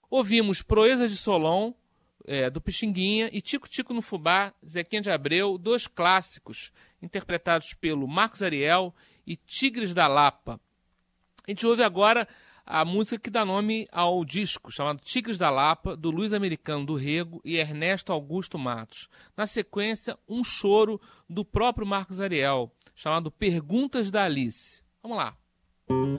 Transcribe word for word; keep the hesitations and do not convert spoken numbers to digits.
Ouvimos Proezas de Solon, é, do Pixinguinha, e Tico Tico no Fubá, Zequinha de Abreu, dois clássicos interpretados pelo Marcos Ariel e Tigres da Lapa. A gente ouve agora a música que dá nome ao disco, chamado Tigres da Lapa, do Luiz Americano do Rego e Ernesto Augusto Matos. Na sequência, um choro do próprio Marcos Ariel, chamado Perguntas da Alice. Vamos lá.